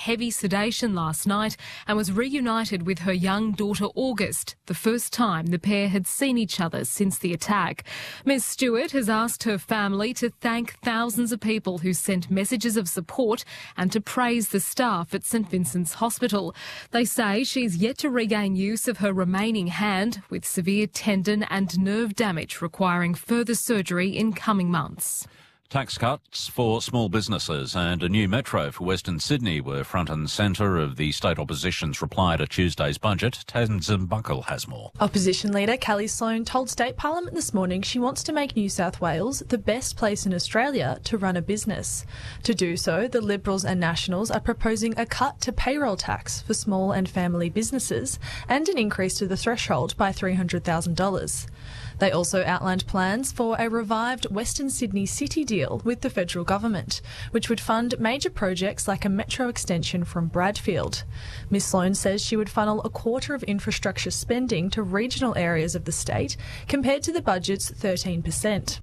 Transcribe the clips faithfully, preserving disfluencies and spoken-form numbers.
heavy sedation last night and was reunited with her young daughter August, the first time the pair had seen each other since the attack. Miz Stewart has asked her family to thank thousands of people who sent messages of support and to praise the staff at St Vincent's Hospital. They say she's yet to regain use of her remaining hand, with severe tendon and nerve damage requiring further surgery in coming months. Tax cuts for small businesses and a new metro for Western Sydney were front and centre of the state opposition's reply to Tuesday's budget. Tamsin Buckle has more. Opposition leader Kelly Sloan told State Parliament this morning she wants to make New South Wales the best place in Australia to run a business. To do so, the Liberals and Nationals are proposing a cut to payroll tax for small and family businesses and an increase to the threshold by three hundred thousand dollars. They also outlined plans for a revived Western Sydney City deal with the federal government, which would fund major projects like a metro extension from Bradfield. Miz Sloan says she would funnel a quarter of infrastructure spending to regional areas of the state, compared to the budget's thirteen percent.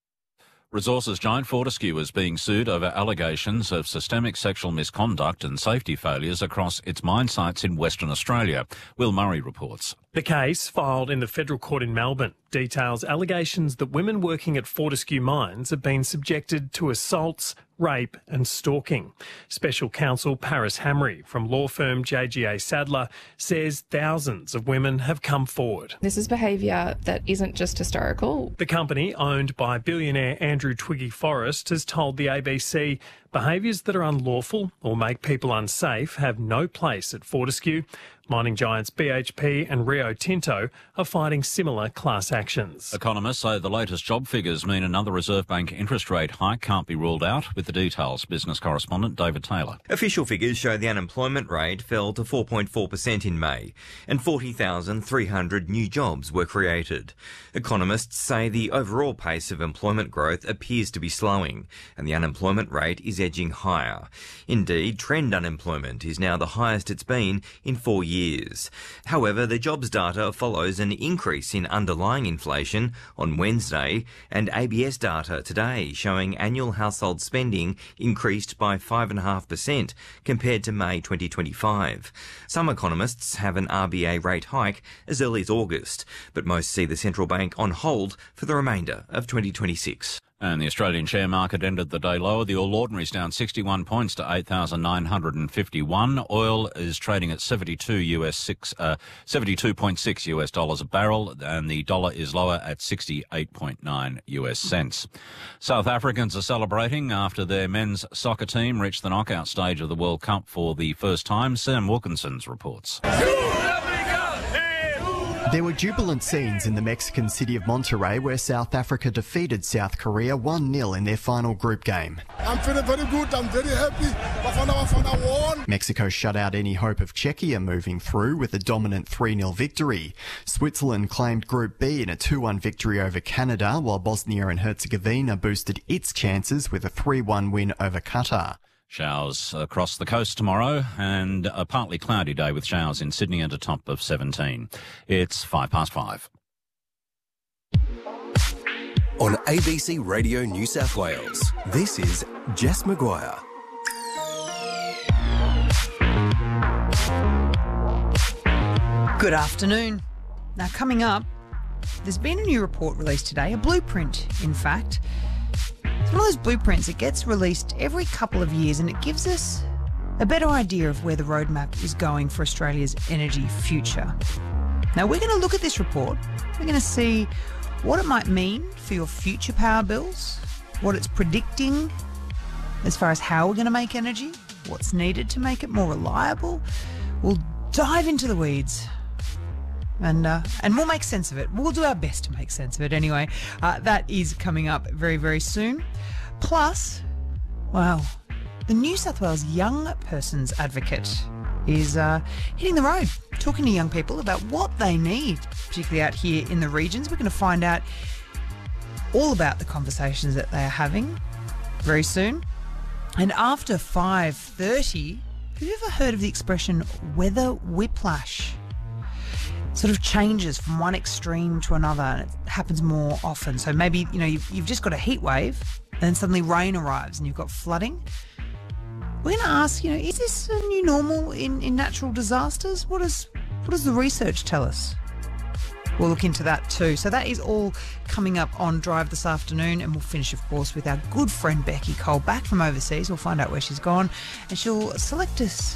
Resources giant Fortescue is being sued over allegations of systemic sexual misconduct and safety failures across its mine sites in Western Australia. Will Murray reports. The case, filed in the federal court in Melbourne, details allegations that women working at Fortescue mines have been subjected to assaults, rape and stalking. Special counsel Paris Hamry from law firm J G A Sadler says thousands of women have come forward. This is behaviour that isn't just historical. The company, owned by billionaire Andrew Twiggy Forrest, has told the A B C behaviours that are unlawful or make people unsafe have no place at Fortescue. Mining giants B H P and Rio Tinto are fighting similar class actions. Economists say the latest job figures mean another Reserve Bank interest rate hike can't be ruled out. With the details, business correspondent David Taylor. Official figures show the unemployment rate fell to four point four percent in May and forty thousand three hundred new jobs were created. Economists say the overall pace of employment growth appears to be slowing and the unemployment rate is edging higher. Indeed, trend unemployment is now the highest it's been in four years. years. However, the jobs data follows an increase in underlying inflation on Wednesday and A B S data today showing annual household spending increased by five point five percent compared to May twenty twenty-five. Some economists have an R B A rate hike as early as August, but most see the central bank on hold for the remainder of twenty twenty-six. And the Australian share market ended the day lower. The All Ordinary's down sixty-one points to eight thousand nine hundred fifty-one. Oil is trading at seventy-two U S six, uh, seventy-two point six U S dollars a barrel, and the dollar is lower at sixty-eight point nine U S cents. South Africans are celebrating after their men's soccer team reached the knockout stage of the World Cup for the first time. Sam Wilkinson's reports. There were jubilant scenes in the Mexican city of Monterrey where South Africa defeated South Korea one nil in their final group game. I'm feeling very good, I'm very happy. Bafana Bafana won. Mexico shut out any hope of Czechia moving through with a dominant three nil victory. Switzerland claimed Group B in a two one victory over Canada, while Bosnia and Herzegovina boosted its chances with a three one win over Qatar. Showers across the coast tomorrow and a partly cloudy day with showers in Sydney and a top of seventeen. It's five past five. On A B C Radio New South Wales, this is Jess Maguire. Good afternoon. Now coming up, there's been a new report released today, a blueprint in fact. It's one of those blueprints that gets released every couple of years and it gives us a better idea of where the roadmap is going for Australia's energy future. Now we're going to look at this report. We're going to see what it might mean for your future power bills, what it's predicting as far as how we're going to make energy, what's needed to make it more reliable. We'll dive into the weeds. And uh, and we'll make sense of it. We'll do our best to make sense of it anyway. Uh, that is coming up very, very soon. Plus, well, the New South Wales Young Persons Advocate is uh, hitting the road, talking to young people about what they need, particularly out here in the regions. We're going to find out all about the conversations that they are having very soon. And after five thirty, have you ever heard of the expression weather whiplash? Sort of changes from one extreme to another and it happens more often. So maybe, you know, you've, you've just got a heat wave and then suddenly rain arrives and you've got flooding. we're going to ask, you know, is this a new normal in, in natural disasters? What does what does the research tell us? We'll look into that too. So that is all coming up on Drive this afternoon, and we'll finish, of course, with our good friend Becky Cole back from overseas. We'll find out where she's gone, and she'll select us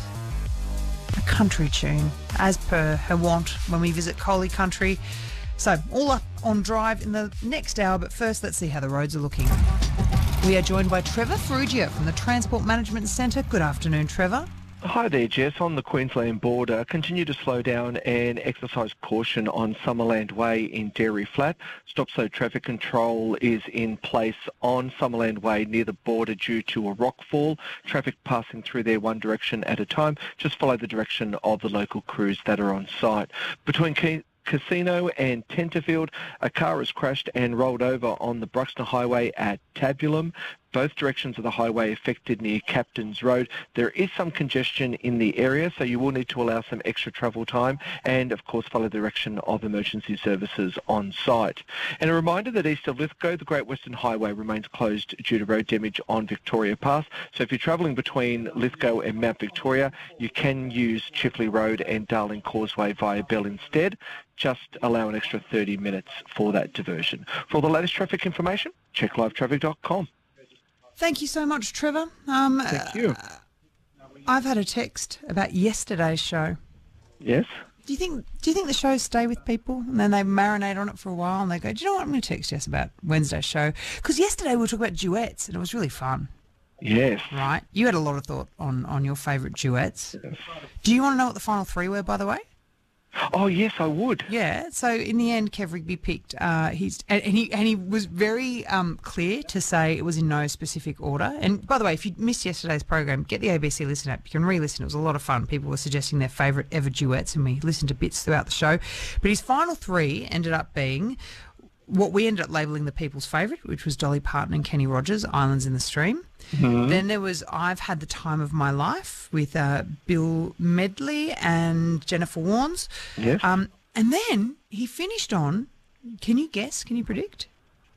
a country tune as per her wont when we visit Coley Country. So all up on Drive in the next hour, but first let's see how the roads are looking. We are joined by Trevor Ferrugia from the Transport Management Centre. Good afternoon, Trevor. Hi there, Jess. On the Queensland border, continue to slow down and exercise caution on Summerland Way in Dairy Flat. Stop-slow traffic control is in place on Summerland Way near the border due to a rockfall. Traffic passing through there one direction at a time. Just follow the direction of the local crews that are on site. Between Key Casino and Tenterfield, a car has crashed and rolled over on the Bruxner Highway at Tabulum. Both directions of the highway affected near Captain's Road. There is some congestion in the area, so you will need to allow some extra travel time and, of course, follow the direction of emergency services on site. And a reminder that east of Lithgow, the Great Western Highway remains closed due to road damage on Victoria Pass. So if you're travelling between Lithgow and Mount Victoria, you can use Chifley Road and Darling Causeway via Bell instead. Just allow an extra thirty minutes for that diversion. For all the latest traffic information, check live traffic dot com. Thank you so much, Trevor. Um, Thank you. Uh, I've had a text about yesterday's show. Yes? Do you think Do you think the shows stay with people and then they marinate on it for a while and they go, do you know what, I'm going to text Jess about Wednesday's show? Because yesterday we were talking about duets and it was really fun. Yes. Right? You had a lot of thought on, on your favourite duets. Yes. Do you want to know what the final three were, by the way? Oh, yes, I would. Yeah. So in the end, Kev Rigby picked. Uh, he's and, and he and he was very um, clear to say it was in no specific order. And by the way, if you missed yesterday's program, get the A B C Listen app. You can re-listen. It was a lot of fun. People were suggesting their favourite ever duets, and we listened to bits throughout the show. But his final three ended up being what we ended up labelling the people's favourite, which was Dolly Parton and Kenny Rogers, Islands in the Stream. Mm-hmm. Then there was I've Had the Time of My Life with uh, Bill Medley and Jennifer Warnes. Yes. Um, and then he finished on, can you guess, can you predict?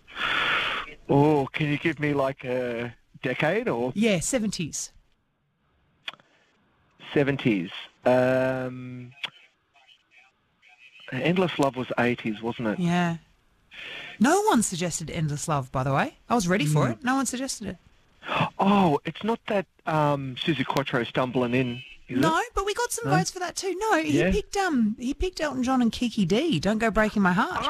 Oh, can you give me like a decade or? Yeah, seventies. seventies. Um, Endless Love was eighties, wasn't it? Yeah. No one suggested Endless Love, by the way. I was ready for mm. it. No one suggested it. Oh, it's not that um, Suzi Quatro stumbling in, is No, it? but we got some No? votes for that too. No, he Yeah. picked um he picked Elton John and Kiki D. Don't Go Breaking My Heart.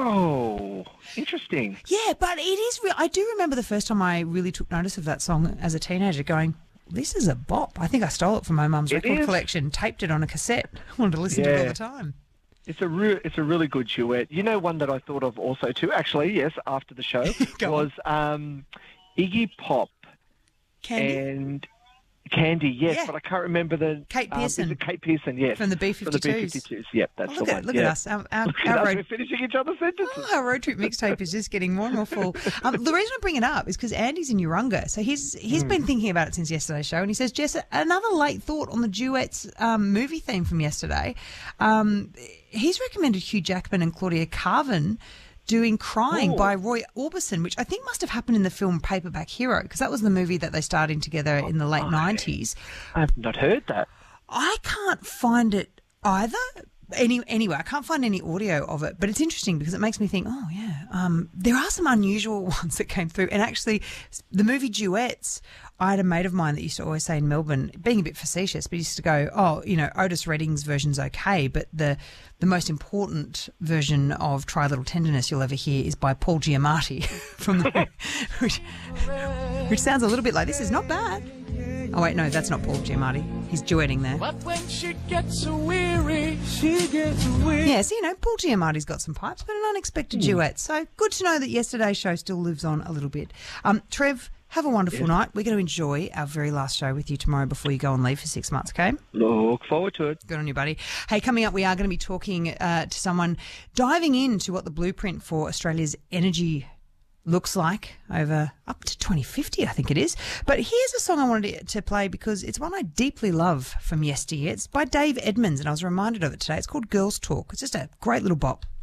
Oh, interesting. Yeah, but it is real. I do remember the first time I really took notice of that song as a teenager going, this is a bop. I think I stole it from my mum's It record is. collection, taped it on a cassette. I wanted to listen to it all Yeah. the time. It's a re- it's a really good duet. You know, one that I thought of also too. Actually, yes, after the show Go was um, Iggy Pop Candy? and Candy. Yes, Yeah. but I can't remember the Kate um, is Pearson. it Kate Pearson? Yes, From the B From the fifty-twos. B fifty-twos. Yep, that's Oh, the look one. at, look yeah. at us. Our, our, Look our at us. road, We're finishing each other's sentences. oh, our road trip mixtape is just getting more and more full. Um, the reason I bring it up is because Andy's in Urunga. So he's he's Mm. been thinking about it since yesterday's show. And he says, Jess, another late thought on the duets um, movie theme from yesterday. Um, he's recommended Hugh Jackman and Claudia Carvin doing Crying Oh. by Roy Orbison, which I think must have happened in the film Paperback Hero, because that was the movie that they starred in together in the late Oh, nineties. I've not heard that. I can't find it either. Any, anyway, I can't find any audio of it, but it's interesting because it makes me think, oh, yeah, um, there are some unusual ones that came through. And actually, the movie Duets, I had a mate of mine that used to always say in Melbourne, being a bit facetious, but he used to go, oh, you know, Otis Redding's version's okay, but the the most important version of Try a Little Tenderness you'll ever hear is by Paul Giamatti, from the, which, which sounds a little bit like this. Is not bad. Oh, wait, no, that's not Paul Giamatti. He's duetting there. But when she gets weary, she gets weary. Yeah, so, you know, Paul Giamatti's got some pipes, but an unexpected Hmm. duet. So good to know that yesterday's show still lives on a little bit. Um, Trev, have a wonderful Yes. night. We're going to enjoy our very last show with you tomorrow before you go on leave for six months, okay? Look forward to it. Good on you, buddy. Hey, coming up, we are going to be talking uh, to someone diving into what the blueprint for Australia's energy looks like over up to twenty fifty, I think it is. But here's a song I wanted to play because it's one I deeply love from yesteryear. It's by Dave Edmunds, and I was reminded of it today. It's called Girls Talk. It's just a great little bop.